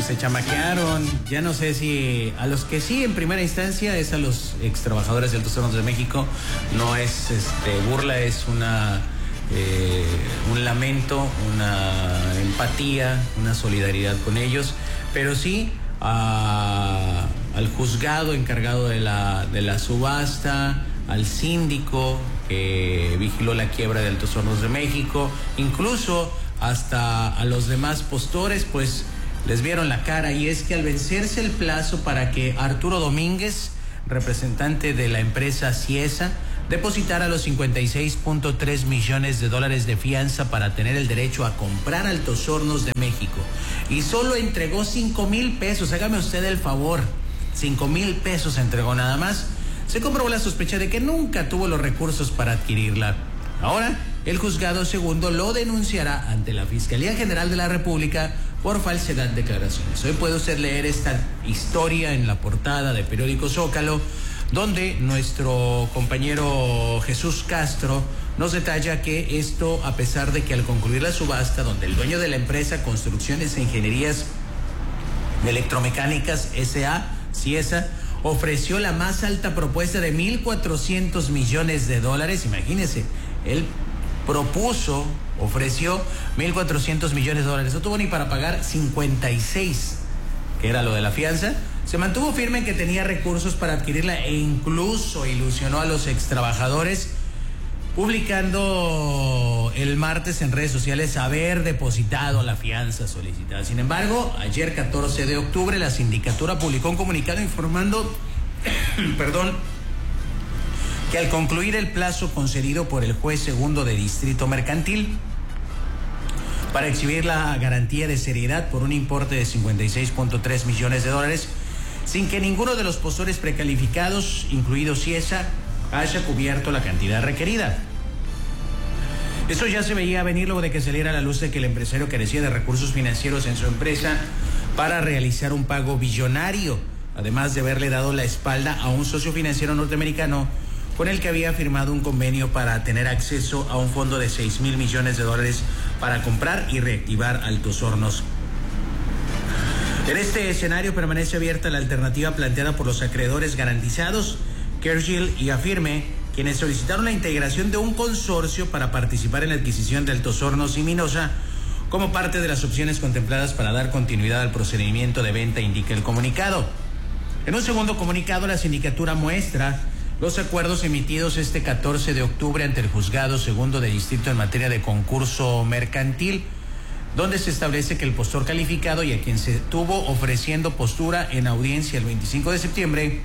se chamaquearon. Ya no sé si a los que sí en primera instancia es a los ex trabajadores de Altos Hornos de México. No es burla, es un lamento, una empatía, una solidaridad con ellos, pero sí al juzgado encargado de la subasta, al síndico que vigiló la quiebra de Altos Hornos de México, incluso hasta a los demás postores, pues les vieron la cara. Y es que al vencerse el plazo para que Arturo Domínguez, representante de la empresa Ciesa, depositara los 56.3 millones de dólares de fianza para tener el derecho a comprar Altos Hornos de México, y solo entregó 5,000 pesos, hágame usted el favor, 5,000 pesos entregó nada más, se comprobó la sospecha de que nunca tuvo los recursos para adquirirla. Ahora, el juzgado segundo lo denunciará ante la Fiscalía General de la República por falsedad de declaraciones. Hoy puede usted leer esta historia en la portada de Periódico Zócalo, donde nuestro compañero Jesús Castro nos detalla que esto, a pesar de que al concluir la subasta, donde el dueño de la empresa Construcciones e Ingenierías Electromecánicas S.A., Ciesa, ofreció la más alta propuesta de 1,400 millones de dólares, imagínese, él ofreció 1,400 millones de dólares, no tuvo ni para pagar 56, que era lo de la fianza. Se mantuvo firme en que tenía recursos para adquirirla e incluso ilusionó a los extrabajadores, publicando el martes en redes sociales haber depositado la fianza solicitada. Sin embargo, ayer 14 de octubre la sindicatura publicó un comunicado informando que al concluir el plazo concedido por el juez segundo de Distrito Mercantil para exhibir la garantía de seriedad por un importe de 56.3 millones de dólares, sin que ninguno de los postores precalificados, incluido Ciesa, haya cubierto la cantidad requerida. Eso ya se veía venir luego de que saliera a la luz de que el empresario carecía de recursos financieros en su empresa para realizar un pago billonario, además de haberle dado la espalda a un socio financiero norteamericano con el que había firmado un convenio para tener acceso a un fondo de 6,000 millones de dólares para comprar y reactivar Altos Hornos. En este escenario permanece abierta la alternativa planteada por los acreedores garantizados, Cargill y Afirme, quienes solicitaron la integración de un consorcio para participar en la adquisición de Altos Hornos y Minosa como parte de las opciones contempladas para dar continuidad al procedimiento de venta, indica el comunicado. En un segundo comunicado, la sindicatura muestra los acuerdos emitidos este 14 de octubre ante el Juzgado Segundo de Distrito en materia de concurso mercantil, donde se establece que el postor calificado y a quien se tuvo ofreciendo postura en audiencia el 25 de septiembre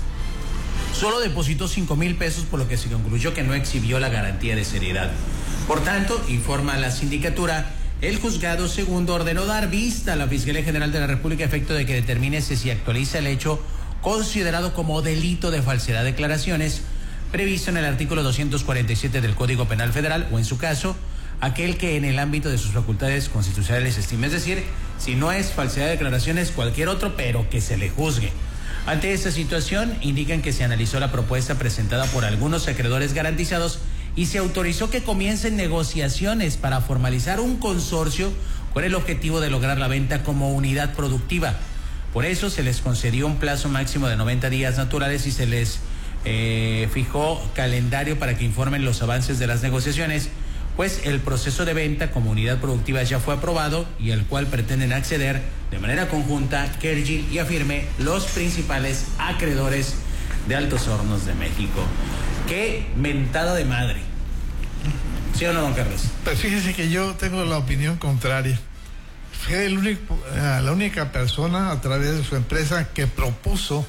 solo depositó 5,000 pesos, por lo que se concluyó que no exhibió la garantía de seriedad. Por tanto, informa la sindicatura, el Juzgado Segundo ordenó dar vista a la Fiscalía General de la República a efecto de que determine si se actualiza el hecho considerado como delito de falsedad de declaraciones previsto en el artículo 247 del Código Penal Federal, o en su caso, aquel que en el ámbito de sus facultades constitucionales estime, es decir, si no es falsedad de declaraciones, cualquier otro, pero que se le juzgue. Ante esta situación, indican que se analizó la propuesta presentada por algunos acreedores garantizados y se autorizó que comiencen negociaciones para formalizar un consorcio con el objetivo de lograr la venta como unidad productiva. Por eso se les concedió un plazo máximo de 90 días naturales y se les fijó calendario para que informen los avances de las negociaciones, pues el proceso de venta como unidad productiva ya fue aprobado y al cual pretenden acceder de manera conjunta Cargill y Afirme, los principales acreedores de Altos Hornos de México. ¡Qué mentada de madre! ¿Sí o no, don Carlos? Pues fíjese que yo tengo la opinión contraria. Fue la única persona a través de su empresa que propuso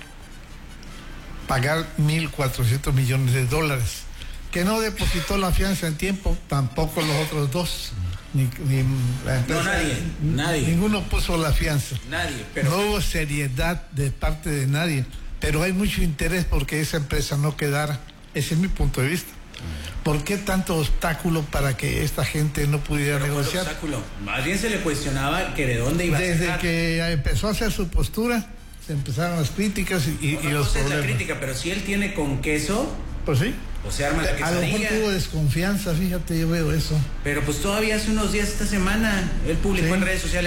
pagar 1,400 millones de dólares. Que no depositó la fianza en tiempo, tampoco los otros dos. Ni la empresa. No, nadie. Ninguno puso la fianza. Nadie, pero... No hubo seriedad de parte de nadie. Pero hay mucho interés porque esa empresa no quedara. Ese es mi punto de vista. ¿Por qué tanto obstáculo para que esta gente no pudiera negociar? Obstáculo. Más bien se le cuestionaba que de dónde iba a sacar. Desde que empezó a hacer su postura, se empezaron las críticas y los problemas. La crítica, pero si él tiene con queso, pues sí. O se arma la quesadilla. A lo mejor tuvo desconfianza, fíjate, yo veo eso. Pero pues todavía hace unos días, esta semana, él publicó en redes sociales,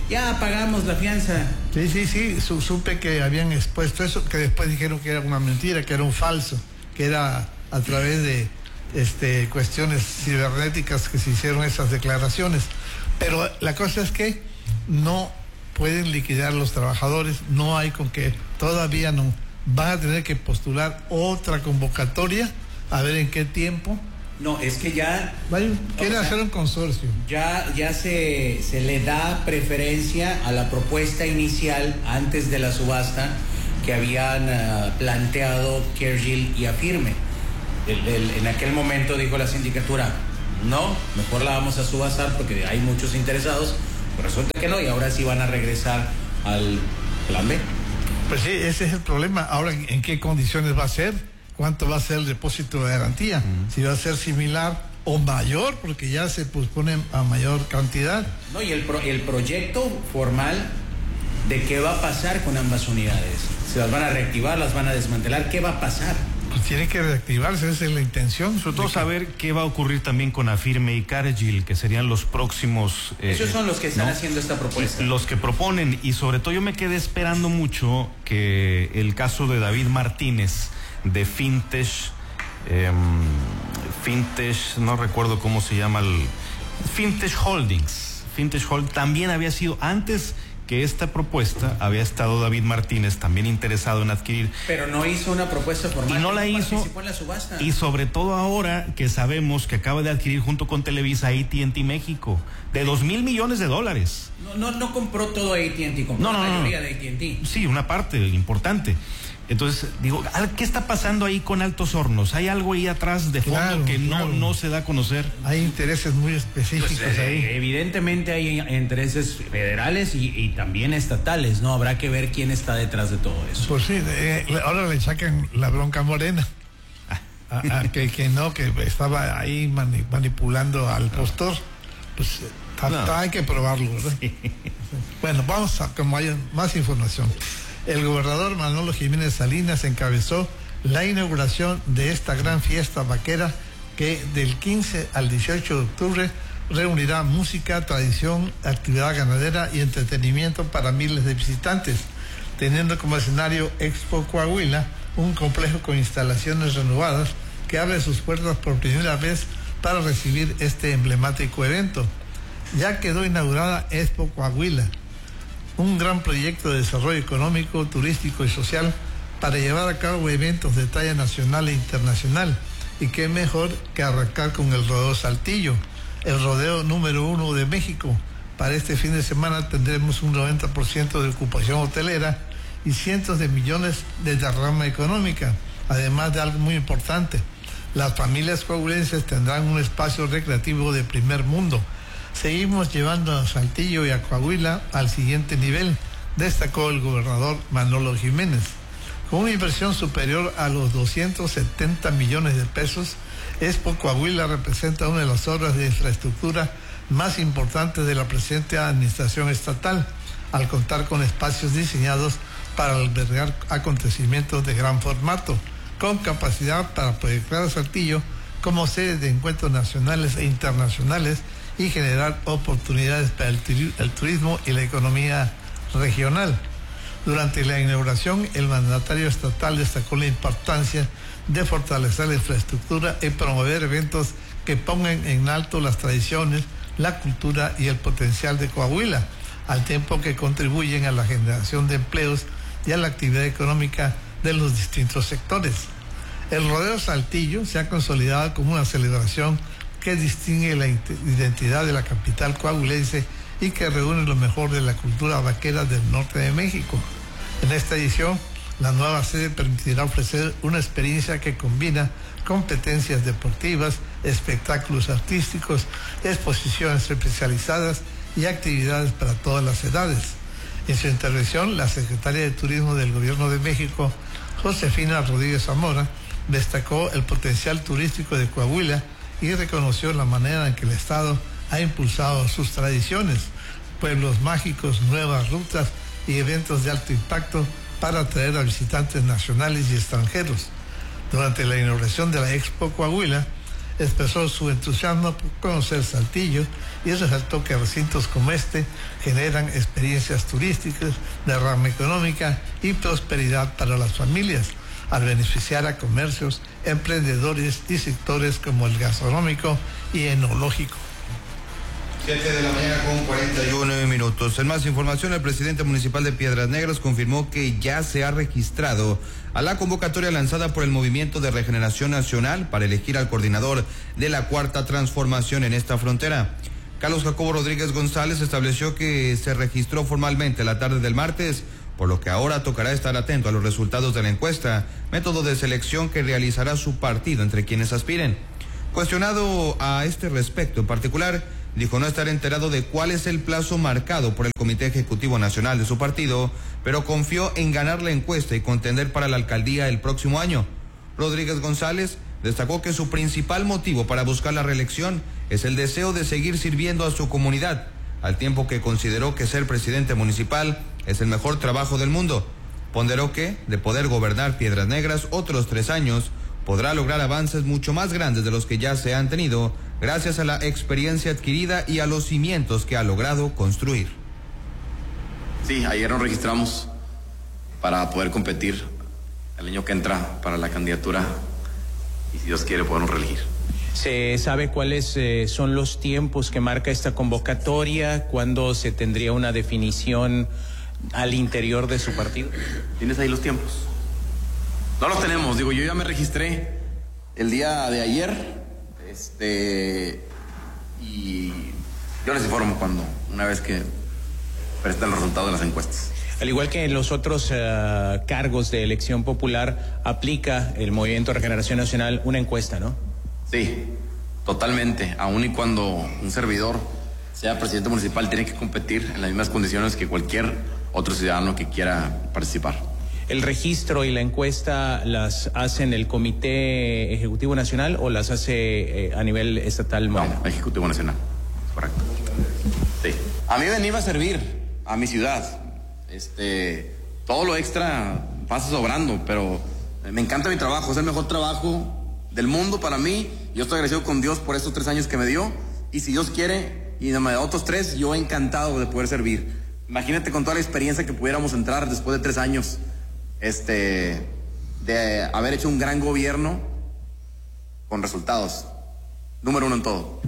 ya pagamos la fianza. Sí, supe que habían expuesto eso, que después dijeron que era una mentira, que era un falso, que era a través de cuestiones cibernéticas que se hicieron esas declaraciones. Pero la cosa es que no pueden liquidar los trabajadores, no hay con qué, todavía no. Van a tener que postular otra convocatoria, a ver en qué tiempo. No, es que ya... Quieren hacer un consorcio. Ya se le da preferencia a la propuesta inicial antes de la subasta que habían planteado Kergil y Afirme. En aquel momento dijo la sindicatura, no, mejor la vamos a subastar porque hay muchos interesados. Pero resulta que no, y ahora sí van a regresar al plan B. Pues sí, ese es el problema. Ahora, ¿en qué condiciones va a ser? ¿Cuánto va a ser el depósito de garantía? Si va a ser similar o mayor, porque ya se pospone a mayor cantidad. No, y el proyecto formal de qué va a pasar con ambas unidades. ¿Se las van a reactivar, las van a desmantelar? ¿Qué va a pasar? Pues tiene que reactivarse, esa es la intención. Sobre todo saber qué va a ocurrir también con Afirme y Cargill, que serían los próximos... Esos son los que están haciendo esta propuesta. Los que proponen, y sobre todo yo me quedé esperando mucho que el caso de David Martínez, de Fintech, no recuerdo cómo se llama, Fintech Holdings, también había sido antes que esta propuesta, había estado David Martínez también interesado en adquirir. Pero no hizo una propuesta formal. Y no la hizo. Participó en la subasta. Y sobre todo ahora que sabemos que acaba de adquirir junto con Televisa AT&T México, de $2,000 millones. No compró todo AT&T, compró la mayoría de AT&T. Sí, una parte importante. Entonces, digo, ¿qué está pasando ahí con Altos Hornos? ¿Hay algo ahí atrás de fondo que no se da a conocer? Hay intereses muy específicos ahí. Evidentemente hay intereses federales y también estatales, ¿no? Habrá que ver quién está detrás de todo eso. Pues sí, ahora le sacan la bronca Morena. Que estaba ahí manipulando al postor. Pues hay que probarlo, ¿verdad? Bueno, vamos a como haya más información. El gobernador Manolo Jiménez Salinas encabezó la inauguración de esta gran fiesta vaquera que del 15 al 18 de octubre reunirá música, tradición, actividad ganadera y entretenimiento para miles de visitantes, teniendo como escenario Expo Coahuila, un complejo con instalaciones renovadas que abre sus puertas por primera vez para recibir este emblemático evento. Ya quedó inaugurada Expo Coahuila, un gran proyecto de desarrollo económico, turístico y social para llevar a cabo eventos de talla nacional e internacional. Y qué mejor que arrancar con el Rodeo Saltillo, el rodeo número 1 de México. Para este fin de semana tendremos un 90% de ocupación hotelera y cientos de millones de derrama económica. Además de algo muy importante, las familias coahuilenses tendrán un espacio recreativo de primer mundo. Seguimos llevando a Saltillo y a Coahuila al siguiente nivel, destacó el gobernador Manolo Jiménez. Con una inversión superior a los 270 millones de pesos, Expo Coahuila representa una de las obras de infraestructura más importantes de la presente administración estatal, al contar con espacios diseñados para albergar acontecimientos de gran formato, con capacidad para proyectar a Saltillo como sede de encuentros nacionales e internacionales y generar oportunidades para el turismo y la economía regional. Durante la inauguración, el mandatario estatal destacó la importancia de fortalecer la infraestructura y promover eventos que pongan en alto las tradiciones, la cultura y el potencial de Coahuila, al tiempo que contribuyen a la generación de empleos y a la actividad económica de los distintos sectores. El Rodeo Saltillo se ha consolidado como una celebración que distingue la identidad de la capital coahuilense y que reúne lo mejor de la cultura vaquera del norte de México. En esta edición, la nueva sede permitirá ofrecer una experiencia que combina competencias deportivas, espectáculos artísticos, exposiciones especializadas y actividades para todas las edades. En su intervención, la secretaria de Turismo del Gobierno de México, Josefina Rodríguez Zamora, destacó el potencial turístico de Coahuila y reconoció la manera en que el Estado ha impulsado sus tradiciones, pueblos mágicos, nuevas rutas y eventos de alto impacto para atraer a visitantes nacionales y extranjeros. Durante la inauguración de la Expo Coahuila, expresó su entusiasmo por conocer Saltillo y resaltó que recintos como este generan experiencias turísticas, derrama económica y prosperidad para las familias, al beneficiar a comercios, emprendedores y sectores como el gastronómico y enológico. 7 de la mañana con 41 minutos. En más información, el presidente municipal de Piedras Negras confirmó que ya se ha registrado a la convocatoria lanzada por el Movimiento de Regeneración Nacional para elegir al coordinador de la Cuarta Transformación en esta frontera. Carlos Jacobo Rodríguez González estableció que se registró formalmente la tarde del martes, por lo que ahora tocará estar atento a los resultados de la encuesta, método de selección que realizará su partido entre quienes aspiren. Cuestionado a este respecto en particular, dijo no estar enterado de cuál es el plazo marcado por el Comité Ejecutivo Nacional de su partido, pero confió en ganar la encuesta y contender para la alcaldía el próximo año. Rodríguez González destacó que su principal motivo para buscar la reelección es el deseo de seguir sirviendo a su comunidad, al tiempo que consideró que ser presidente municipal es el mejor trabajo del mundo. Ponderó que, de poder gobernar Piedras Negras otros 3 años, podrá lograr avances mucho más grandes de los que ya se han tenido, gracias a la experiencia adquirida y a los cimientos que ha logrado construir. Sí, ayer nos registramos para poder competir el año que entra para la candidatura y si Dios quiere podemos reelegir. ¿Se sabe cuáles son los tiempos que marca esta convocatoria? ¿Cuándo se tendría una definición al interior de su partido? ¿Tienes ahí los tiempos? No los tenemos, digo, yo ya me registré el día de ayer, y yo les informo una vez que presenten los resultados de las encuestas. Al igual que en los otros cargos de elección popular, aplica el Movimiento de Regeneración Nacional una encuesta, ¿no? Sí, totalmente. Aun y cuando un servidor sea presidente municipal, tiene que competir en las mismas condiciones que cualquier otro ciudadano que quiera participar. ¿El registro y la encuesta las hacen el Comité Ejecutivo Nacional o las hace a nivel estatal? No, Ejecutivo Nacional, correcto. Sí. A mí venir a servir a mi ciudad. Todo lo extra pasa sobrando, pero me encanta mi trabajo, es el mejor trabajo del mundo para mí. Yo estoy agradecido con Dios por estos 3 años que me dio, y si Dios quiere y me da otros 3, yo encantado de poder servir. Imagínate con toda la experiencia que pudiéramos entrar después de 3 años de haber hecho un gran gobierno con resultados número 1 en todo.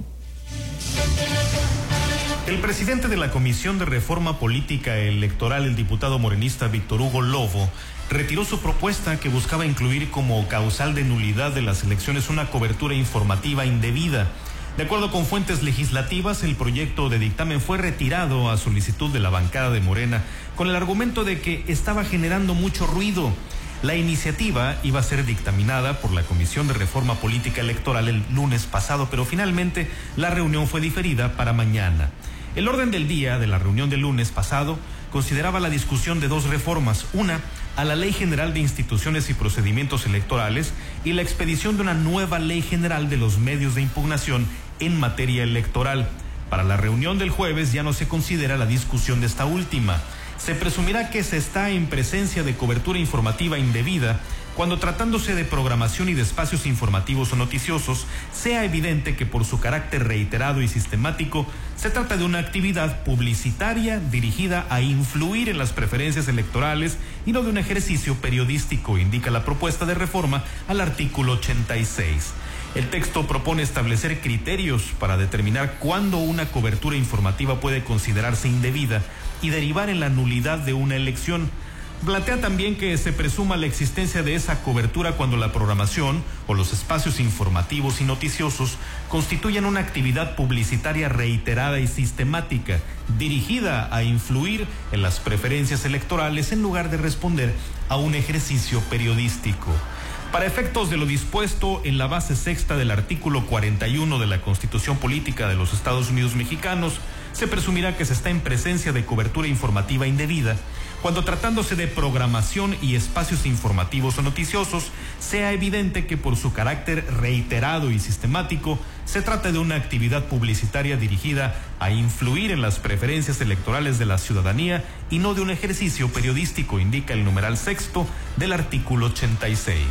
El presidente de la Comisión de Reforma Política Electoral, el diputado morenista Víctor Hugo Lobo, retiró su propuesta que buscaba incluir como causal de nulidad de las elecciones una cobertura informativa indebida. De acuerdo con fuentes legislativas, el proyecto de dictamen fue retirado a solicitud de la bancada de Morena con el argumento de que estaba generando mucho ruido. La iniciativa iba a ser dictaminada por la Comisión de Reforma Política Electoral el lunes pasado, pero finalmente la reunión fue diferida para mañana. El orden del día de la reunión del lunes pasado consideraba la discusión de 2 reformas, una a la Ley General de Instituciones y Procedimientos Electorales y la expedición de una nueva Ley General de los Medios de Impugnación en materia electoral. Para la reunión del jueves ya no se considera la discusión de esta última. Se presumirá que se está en presencia de cobertura informativa indebida cuando, tratándose de programación y de espacios informativos o noticiosos, sea evidente que por su carácter reiterado y sistemático se trata de una actividad publicitaria dirigida a influir en las preferencias electorales y no de un ejercicio periodístico, indica la propuesta de reforma al artículo 86. El texto propone establecer criterios para determinar cuándo una cobertura informativa puede considerarse indebida y derivar en la nulidad de una elección. Plantea también que se presuma la existencia de esa cobertura cuando la programación o los espacios informativos y noticiosos constituyan una actividad publicitaria reiterada y sistemática, dirigida a influir en las preferencias electorales en lugar de responder a un ejercicio periodístico. Para efectos de lo dispuesto en la base sexta del artículo 41 de la Constitución Política de los Estados Unidos Mexicanos, se presumirá que se está en presencia de cobertura informativa indebida cuando, tratándose de programación y espacios informativos o noticiosos, sea evidente que por su carácter reiterado y sistemático se trata de una actividad publicitaria dirigida a influir en las preferencias electorales de la ciudadanía y no de un ejercicio periodístico, indica el numeral sexto del artículo 86.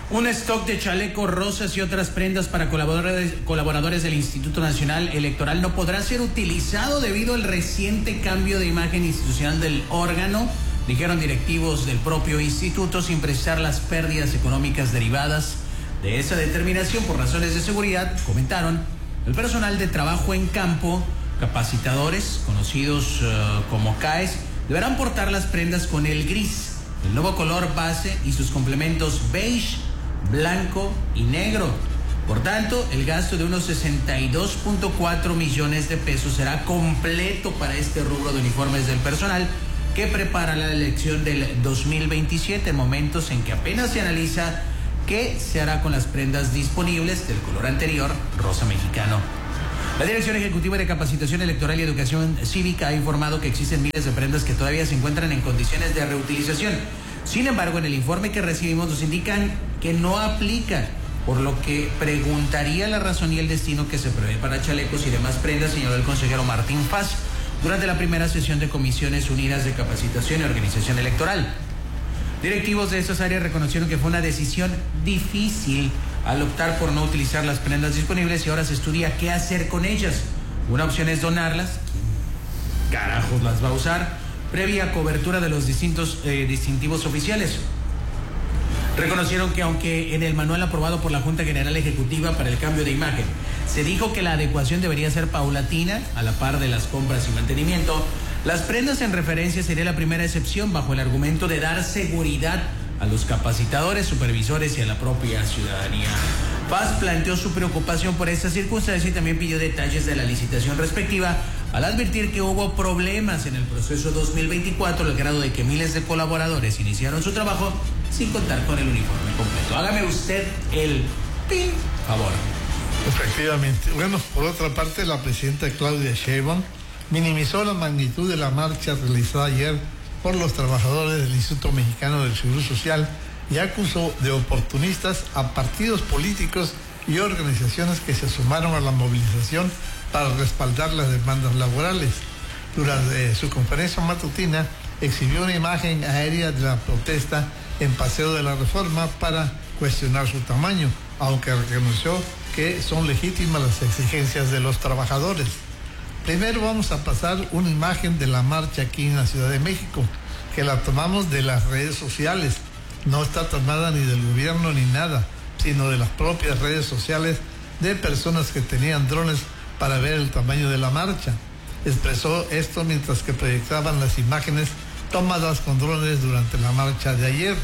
Un stock de chalecos rosas y otras prendas para colaboradores del Instituto Nacional Electoral no podrá ser utilizado debido al reciente cambio de imagen institucional del órgano, dijeron directivos del propio instituto, sin precisar las pérdidas económicas derivadas de esa determinación por razones de seguridad. Comentaron, el personal de trabajo en campo, capacitadores, conocidos como CAES, deberán portar las prendas con el gris, el nuevo color base y sus complementos beige, blanco y negro. Por tanto, el gasto de unos 62.4 millones de pesos será completo para este rubro de uniformes del personal que prepara la elección del 2027, momentos en que apenas se analiza qué se hará con las prendas disponibles del color anterior, rosa mexicano. La Dirección Ejecutiva de Capacitación Electoral y Educación Cívica ha informado que existen miles de prendas que todavía se encuentran en condiciones de reutilización. Sin embargo, en el informe que recibimos nos indican que no aplica, por lo que preguntaría la razón y el destino que se prevé para chalecos y demás prendas, señaló el consejero Martín Faz durante la primera sesión de Comisiones Unidas de Capacitación y Organización Electoral. Directivos de estas áreas reconocieron que fue una decisión difícil al optar por no utilizar las prendas disponibles y ahora se estudia qué hacer con ellas. Una opción es donarlas. ¿Quién carajos las va a usar? Previa cobertura de los distintos distintivos oficiales. Reconocieron que aunque en el manual aprobado por la Junta General Ejecutiva para el cambio de imagen se dijo que la adecuación debería ser paulatina, a la par de las compras y mantenimiento, las prendas en referencia sería la primera excepción bajo el argumento de dar seguridad a los capacitadores, supervisores y a la propia ciudadanía. Paz planteó su preocupación por esta circunstancia y también pidió detalles de la licitación respectiva, al advertir que hubo problemas en el proceso 2024 al grado de que miles de colaboradores iniciaron su trabajo sin contar con el uniforme completo. Hágame usted el favor. Efectivamente. Bueno, por otra parte, la presidenta Claudia Sheinbaum minimizó la magnitud de la marcha realizada ayer por los trabajadores del Instituto Mexicano del Seguro Social y acusó de oportunistas a partidos políticos y organizaciones que se sumaron a la movilización para respaldar las demandas laborales. Durante su conferencia matutina, exhibió una imagen aérea de la protesta en Paseo de la Reforma para cuestionar su tamaño, aunque reconoció que son legítimas las exigencias de los trabajadores. Primero vamos a pasar una imagen de la marcha aquí en la Ciudad de México, que la tomamos de las redes sociales. No está tomada ni del gobierno ni nada, sino de las propias redes sociales de personas que tenían drones para ver el tamaño de la marcha. Expresó esto mientras que proyectaban las imágenes tomadas con drones durante la marcha de ayer.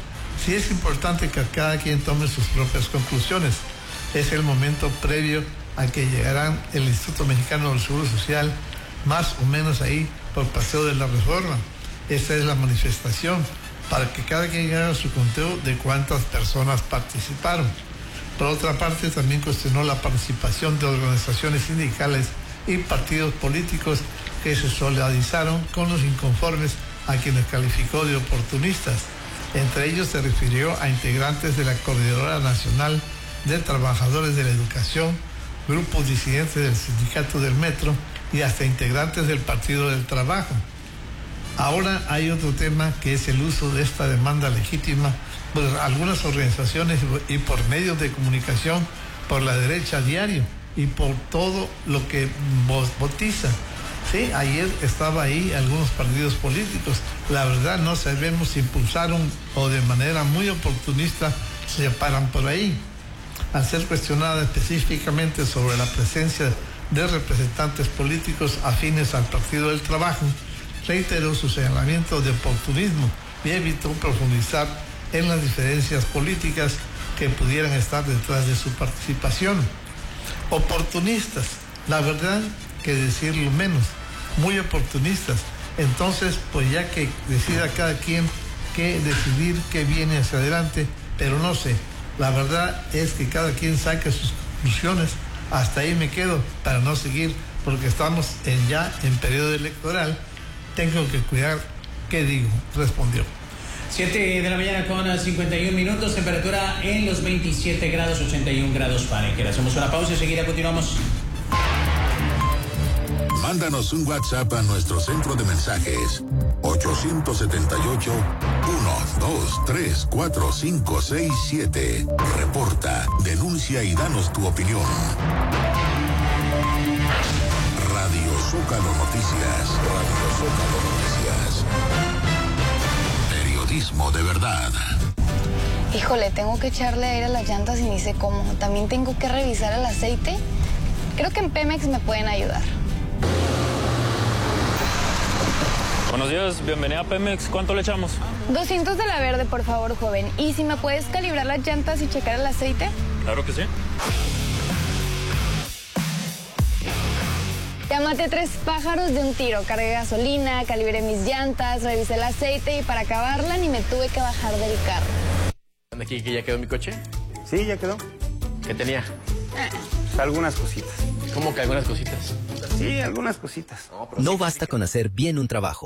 Sí es importante que cada quien tome sus propias conclusiones. Es el momento previo a que llegarán el Instituto Mexicano del Seguro Social, más o menos ahí por Paseo de la Reforma. Esta es la manifestación, para que cada quien haga su conteo de cuántas personas participaron. Por otra parte, también cuestionó la participación de organizaciones sindicales y partidos políticos que se solidarizaron con los inconformes, a quienes calificó de oportunistas. Entre ellos se refirió a integrantes de la Coordinadora Nacional de Trabajadores de la Educación, grupos disidentes del Sindicato del Metro y hasta integrantes del Partido del Trabajo. Ahora hay otro tema, que es el uso de esta demanda legítima por algunas organizaciones y por medios de comunicación, por la derecha a diario y por todo lo que botiza. Sí, ayer estaba ahí algunos partidos políticos. La verdad no sabemos si impulsaron o de manera muy oportunista se paran por ahí. Al ser cuestionada específicamente sobre la presencia de representantes políticos afines al Partido del Trabajo, reiteró su señalamiento de oportunismo y evitó profundizar en las diferencias políticas que pudieran estar detrás de su participación. Oportunistas, la verdad que decirlo menos, muy oportunistas. Entonces, pues ya que decida cada quien qué decidir, qué viene hacia adelante, pero no sé, la verdad es que cada quien saque sus conclusiones. Hasta ahí me quedo para no seguir, porque estamos ya en periodo electoral. Tengo que cuidar qué digo, respondió. 7 de la mañana con 51 minutos, temperatura en los 27 grados, 81 grados Fahrenheit. Hacemos una pausa y seguida continuamos. Mándanos un WhatsApp a nuestro centro de mensajes 878-123-4567. Reporta, denuncia y danos tu opinión. Radio Zócalo Noticias. Radio Zócalo Noticias. Periodismo de verdad. Híjole, tengo que echarle aire a las llantas y ni sé cómo. También tengo que revisar el aceite. Creo que en Pemex me pueden ayudar. Buenos días, bienvenida a Pemex. ¿Cuánto le echamos? 200 de la verde, por favor, joven. ¿Y si me puedes calibrar las llantas y checar el aceite? Claro que sí. Ya maté 3 pájaros de un tiro. Cargué gasolina, calibré mis llantas, revisé el aceite y para acabarla ni me tuve que bajar del carro. ¿Aquí que ya quedó mi coche? Sí, ya quedó. ¿Qué tenía? Pues algunas cositas. ¿Cómo que algunas cositas? Sí, algunas cositas. No basta con hacer bien un trabajo.